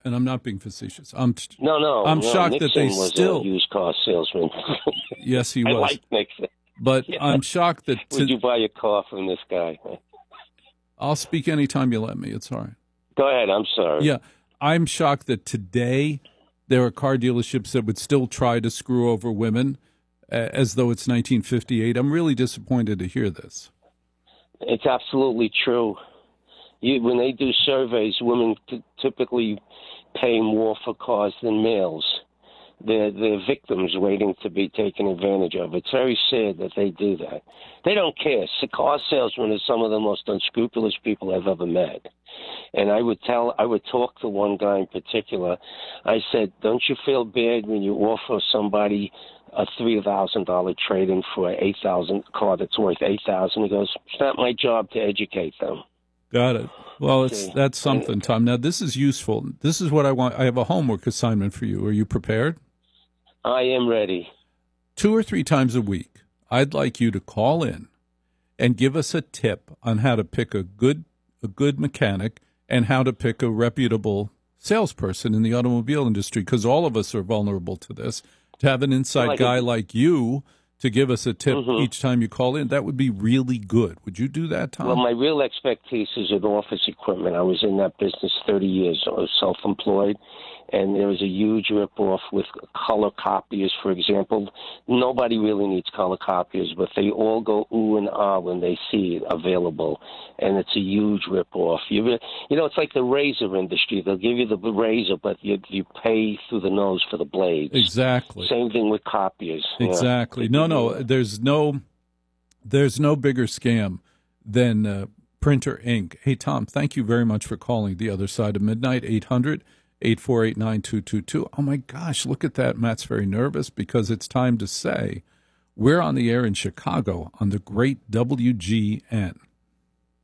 and I'm not being facetious. No. shocked Nixon that they was still. a used car salesman. Yes, he I was. like Nixon. But Yeah. I'm shocked that. Would you buy a car from this guy? I'll speak anytime you let me. It's all right. Go ahead. I'm sorry. Yeah, I'm shocked that today there are car dealerships that would still try to screw over women as though it's 1958. I'm really disappointed to hear this. It's absolutely true. When they do surveys, women typically pay more for cars than males. They're victims waiting to be taken advantage of. It's very sad that they do that. They don't care. Car salesmen are some of the most unscrupulous people I've ever met. And I would talk to one guy in particular. I said, don't you feel bad when you offer somebody a $3,000 trade-in for an $8,000 car that's worth $8,000? He goes, it's not my job to educate them. Got it. Well, that's something, Tom. Now, this is useful. This is what I want. I have a homework assignment for you. Are you prepared? I am ready. 2 or 3 times a week, I'd like you to call in and give us a tip on how to pick a good mechanic and how to pick a reputable salesperson in the automobile industry, because all of us are vulnerable to this. To have an inside guy like you to give us a tip each time you call in, that would be really good. Would you do that, Tom? Well, my real expertise is in office equipment. I was in that business 30 years. I was self-employed, and there was a huge rip-off with color copiers, for example. Nobody really needs color copiers, but they all go ooh and ah when they see it available, and it's a huge rip-off. It's like the razor industry. They'll give you the razor, but you pay through the nose for the blades. Exactly. Same thing with copiers. Exactly. No. There's no bigger scam than printer ink. Hey, Tom, thank you very much for calling The Other Side of Midnight, 800-848-9222. Oh, my gosh, look at that. Matt's very nervous because it's time to say we're on the air in Chicago on the great WGN.